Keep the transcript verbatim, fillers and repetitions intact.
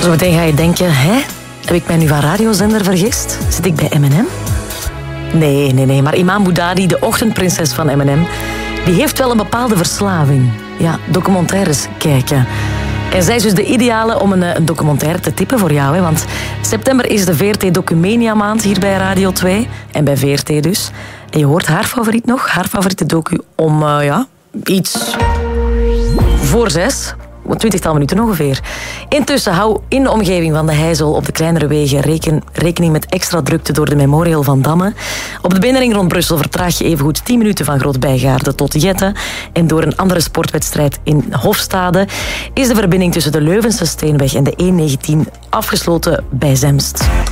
Zometeen ga je denken, hè? Heb ik mij nu van radiozender vergist? Zit ik bij M en M? Nee, nee, nee. Maar Iman Boudadi, de ochtendprinses van M en M, die heeft wel een bepaalde verslaving. Ja, documentaires kijken. En zij is dus de ideale om een, een documentaire te tippen voor jou. Hè? Want september is de V R T Documania maand hier bij Radio twee. En bij V R T dus. En je hoort haar favoriet nog. Haar favoriete docu om, uh, ja, iets voor zes. Twintigtal minuten ongeveer. Intussen hou in de omgeving van de Heijzel op de kleinere wegen reken, rekening met extra drukte door de Memorial van Damme. Op de binnenring rond Brussel vertraag je evengoed tien minuten van Groot-Bijgaarde tot Jette. En door een andere sportwedstrijd in Hofstade is de verbinding tussen de Leuvense Steenweg en de E negentien afgesloten bij Zemst.